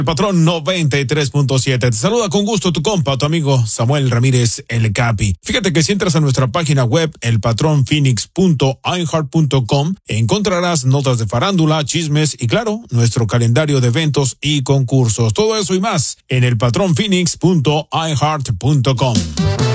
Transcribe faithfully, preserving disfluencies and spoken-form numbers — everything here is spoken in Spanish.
El Patrón noventa y tres punto siete. Te saluda con gusto tu compa, tu amigo Samuel Ramírez, el Capi. Fíjate que si entras a nuestra página web, el patrón phoenix punto i heart punto com, encontrarás notas de farándula, chismes y, claro, nuestro calendario de eventos y concursos. Todo eso y más en el patrón phoenix punto i heart punto com.